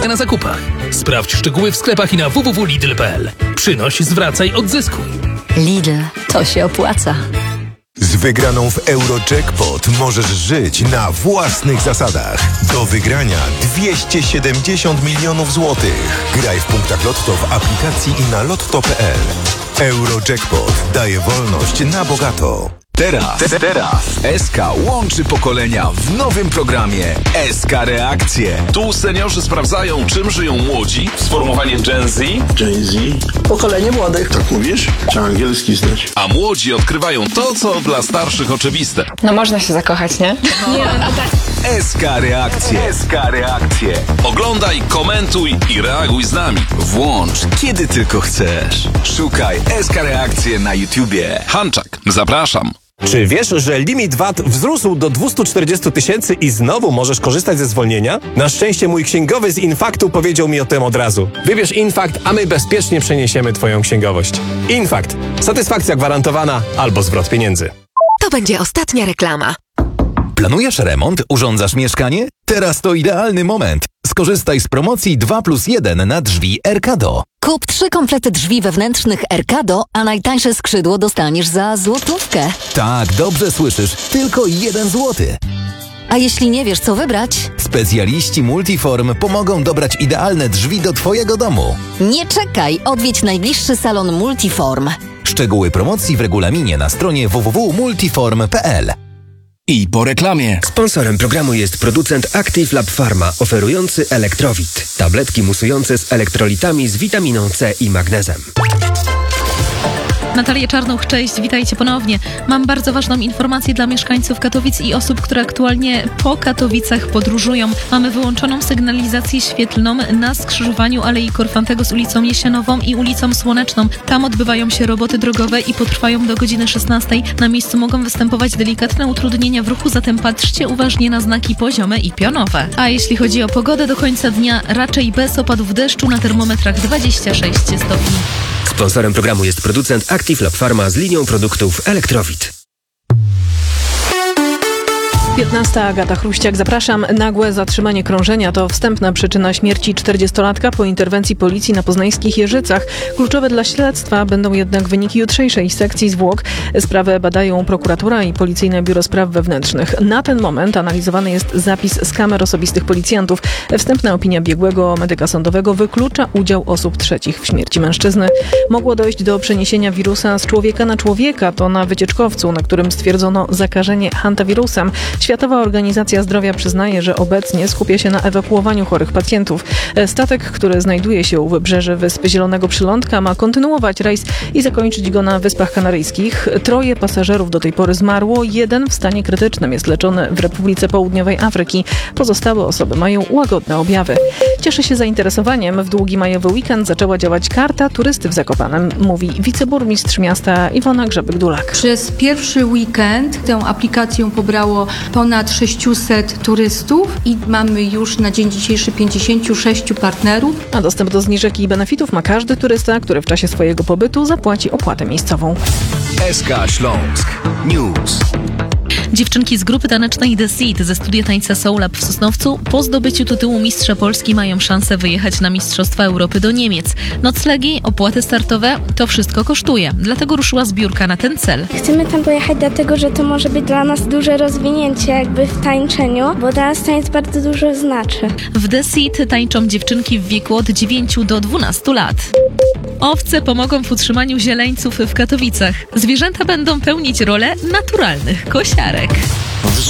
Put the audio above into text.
na zakupach. Sprawdź szczegóły w sklepach i na www.lidl.pl. Przynoś, zwracaj, odzyskuj. Lidl, to się opłaca. Z wygraną w Eurojackpot możesz żyć na własnych zasadach. Do wygrania 270 milionów złotych. Graj w punktach Lotto w aplikacji i na lotto.pl. Eurojackpot daje wolność na bogato. Teraz SK łączy pokolenia w nowym programie SK Reakcje. Tu seniorzy sprawdzają, czym żyją młodzi. Sformułowanie Gen Z. Gen Z? Pokolenie młodych. Tak mówisz? Trzeba angielski znać. A młodzi odkrywają to, co dla starszych oczywiste. No można się zakochać, nie? Nie, no tak. SK Reakcje. SK Reakcje. Oglądaj, komentuj i reaguj z nami. Włącz, kiedy tylko chcesz. Szukaj SK Reakcje na YouTubie. Hanczak, zapraszam. Czy wiesz, że limit VAT wzrósł do 240 tysięcy i znowu możesz korzystać ze zwolnienia? Na szczęście mój księgowy z Infaktu powiedział mi o tym od razu. Wybierz Infakt, a my bezpiecznie przeniesiemy twoją księgowość. Infakt. Satysfakcja gwarantowana albo zwrot pieniędzy. To będzie ostatnia reklama. Planujesz remont? Urządzasz mieszkanie? Teraz to idealny moment. Skorzystaj z promocji 2+1 na drzwi Erkado. Kup 3 komplety drzwi wewnętrznych Erkado, a najtańsze skrzydło dostaniesz za złotówkę. Tak, dobrze słyszysz. Tylko 1 złoty. A jeśli nie wiesz, co wybrać? Specjaliści Multiform pomogą dobrać idealne drzwi do twojego domu. Nie czekaj, odwiedź najbliższy salon Multiform. Szczegóły promocji w regulaminie na stronie www.multiform.pl. I po reklamie. Sponsorem programu jest producent Active Lab Pharma, oferujący Elektrowit. Tabletki musujące z elektrolitami z witaminą C i magnezem. Natalia Czarnuch, cześć, witajcie ponownie. Mam bardzo ważną informację dla mieszkańców Katowic i osób, które aktualnie po Katowicach podróżują. Mamy wyłączoną sygnalizację świetlną na skrzyżowaniu Alei Korfantego z ulicą Jesienową i ulicą Słoneczną. Tam odbywają się roboty drogowe i potrwają do godziny 16. Na miejscu mogą występować delikatne utrudnienia w ruchu, zatem patrzcie uważnie na znaki poziome i pionowe. A jeśli chodzi o pogodę, do końca dnia raczej bez opadów deszczu, na termometrach 26 stopni. Sponsorem programu jest producent Active Lab Pharma z linią produktów Elektrowit. 15. Agata Chruściak, zapraszam. Nagłe zatrzymanie krążenia to wstępna przyczyna śmierci 40-latka po interwencji policji na poznańskich Jeżycach. Kluczowe dla śledztwa będą jednak wyniki jutrzejszej sekcji zwłok. Sprawę badają prokuratura i Policyjne Biuro Spraw Wewnętrznych. Na ten moment analizowany jest zapis z kamer osobistych policjantów. Wstępna opinia biegłego medyka sądowego wyklucza udział osób trzecich w śmierci mężczyzny. Mogło dojść do przeniesienia wirusa z człowieka na człowieka. To na wycieczkowcu, na którym stwierdzono zakażenie hantawirusem. Światowa Organizacja Zdrowia przyznaje, że obecnie skupia się na ewakuowaniu chorych pacjentów. Statek, który znajduje się u wybrzeży Wysp Zielonego Przylądka, ma kontynuować rejs i zakończyć go na Wyspach Kanaryjskich. 3 pasażerów do tej pory zmarło, 1 w stanie krytycznym jest leczony w Republice Południowej Afryki. Pozostałe osoby mają łagodne objawy. Cieszy się zainteresowaniem. W długi majowy weekend zaczęła działać karta turysty w Zakopanem, mówi wiceburmistrz miasta Iwona Grzebyk-Dulak. Przez pierwszy weekend tę aplikację pobrało ponad 600 turystów i mamy już na dzień dzisiejszy 56 partnerów. A dostęp do zniżek i benefitów ma każdy turysta, który w czasie swojego pobytu zapłaci opłatę miejscową. SK Śląsk News. Dziewczynki z grupy tanecznej The Seed ze studia tańca Soul Lab w Sosnowcu po zdobyciu tytułu mistrza Polski mają szansę wyjechać na Mistrzostwa Europy do Niemiec. Noclegi, opłaty startowe, to wszystko kosztuje. Dlatego ruszyła zbiórka na ten cel. Chcemy tam pojechać dlatego, że to może być dla nas duże rozwinięcie jakby w tańczeniu, bo dla nas tańc bardzo dużo znaczy. W The Seed tańczą dziewczynki w wieku od 9 do 12 lat. Owce pomogą w utrzymaniu zieleńców w Katowicach. Zwierzęta będą pełnić rolę naturalnych kosiarek.